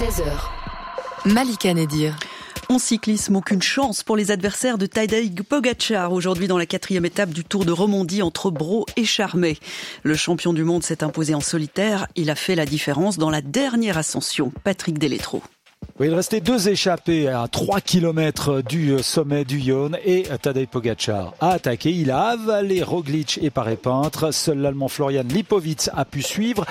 16h. Malika Nedir. En cyclisme, aucune chance pour les adversaires de Tadej Pogačar aujourd'hui dans la 4e étape du Tour de Romandie entre Braux et Charmey. Le champion du monde s'est imposé en solitaire. Il a fait la différence dans la dernière ascension. Patrick Deletro. Oui, il restait 2 échappées à 3 km du sommet du Yonne et Tadej Pogačar a attaqué. Il a avalé Roglič et Paré-Peintre. Seul l'Allemand Florian Lipowitz a pu suivre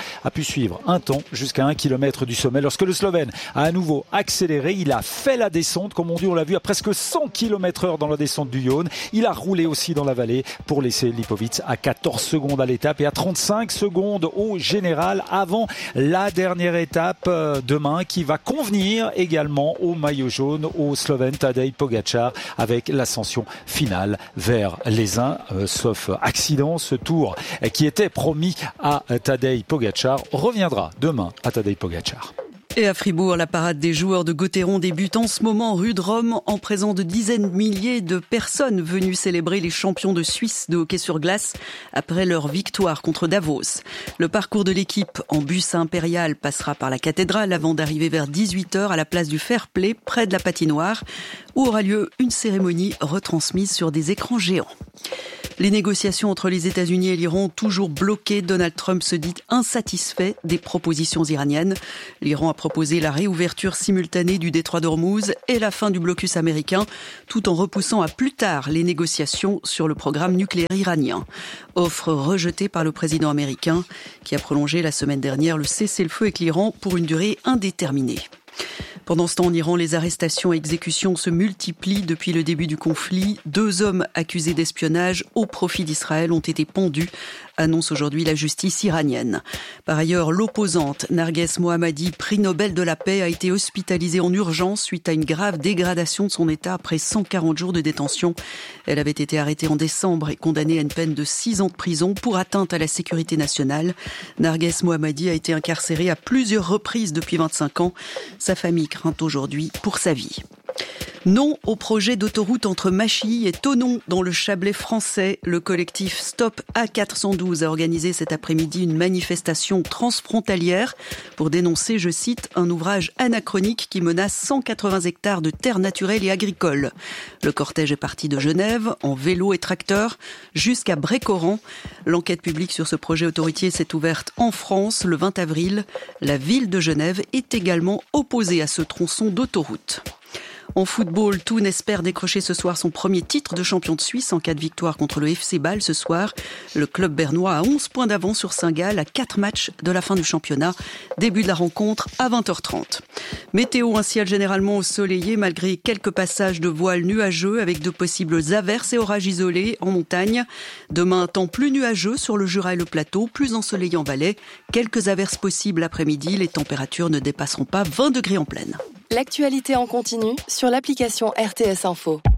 un temps jusqu'à 1 km du sommet. Lorsque le Slovène a à nouveau accéléré, il a fait la descente. Comme on l'a vu à presque 100 km/h dans la descente du Yonne. Il a roulé aussi dans la vallée pour laisser Lipowitz à 14 secondes à l'étape et à 35 secondes au général avant la dernière étape demain qui va convenir également au maillot jaune, au Slovène Tadej Pogačar, avec l'ascension finale vers les Uns. Sauf accident, ce tour qui était promis à Tadej Pogačar reviendra demain à Tadej Pogačar. Et à Fribourg, la parade des joueurs de Gauthieron débute en ce moment rue de Rome en présence de dizaines de milliers de personnes venues célébrer les champions de Suisse de hockey sur glace après leur victoire contre Davos. Le parcours de l'équipe en bus impérial passera par la cathédrale avant d'arriver vers 18h à la place du Fair Play près de la patinoire où aura lieu une cérémonie retransmise sur des écrans géants. Les négociations entre les États-Unis et l'Iran ont toujours bloqué. Donald Trump se dit insatisfait des propositions iraniennes. L'Iran a proposé la réouverture simultanée du détroit d'Ormuz et la fin du blocus américain, tout en repoussant à plus tard les négociations sur le programme nucléaire iranien. Offre rejetée par le président américain, qui a prolongé la semaine dernière le cessez-le-feu avec l'Iran pour une durée indéterminée. Pendant ce temps, en Iran, les arrestations et exécutions se multiplient depuis le début du conflit. 2 hommes accusés d'espionnage au profit d'Israël ont été pendus, annonce aujourd'hui la justice iranienne. Par ailleurs, l'opposante Narges Mohammadi, prix Nobel de la paix, a été hospitalisée en urgence suite à une grave dégradation de son état après 140 jours de détention. Elle avait été arrêtée en décembre et condamnée à une peine de 6 ans de prison pour atteinte à la sécurité nationale. Narges Mohammadi a été incarcérée à plusieurs reprises depuis 25 ans. Sa famille craint aujourd'hui pour sa vie. Non au projet d'autoroute entre Machilly et Thonon dans le Chablais français. Le collectif Stop A412 a organisé cet après-midi une manifestation transfrontalière pour dénoncer, je cite, un ouvrage anachronique qui menace 180 hectares de terres naturelles et agricoles. Le cortège est parti de Genève en vélo et tracteur jusqu'à Brécoran. L'enquête publique sur ce projet autoroutier s'est ouverte en France le 20 avril. La ville de Genève est également opposée à ce tronçon d'autoroute. En football, Thun espère décrocher ce soir son premier titre de champion de Suisse en cas de victoire contre le FC Bâle ce soir. Le club bernois a 11 points d'avance sur Saint-Gall à 4 matchs de la fin du championnat. Début de la rencontre à 20h30. Météo, un ciel généralement ensoleillé malgré quelques passages de voiles nuageux avec de possibles averses et orages isolés en montagne. Demain, un temps plus nuageux sur le Jura et le plateau, plus ensoleillé en Valais. Quelques averses possibles l'après-midi. Les températures ne dépasseront pas 20 degrés en plaine. L'actualité en continu sur l'application RTS Info.